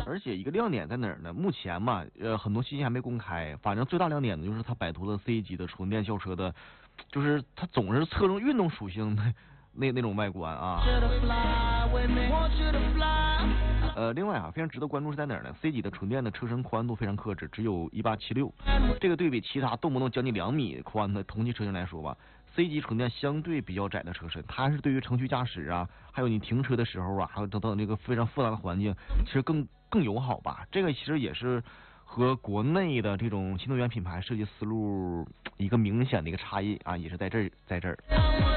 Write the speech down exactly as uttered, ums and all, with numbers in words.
而且一个亮点在哪儿呢？目前嘛，呃，很多信息还没公开。反正最大亮点呢，就是它摆脱了 C 级的纯电轿车的，就是它总是侧重运动属性的那那种外观啊。呃，另外啊，非常值得关注是在哪儿呢 ？C 级的纯电的车身宽度非常克制，只有一八七六，这个对比其他动不动将近两米宽的同级车型来说吧。C 级纯电相对比较窄的车身，它是对于城区驾驶啊，还有你停车的时候啊，还有等等这个非常复杂的环境，其实更更友好吧。这个其实也是和国内的这种新能源品牌设计思路一个明显的一个差异啊，也是在这儿在这儿。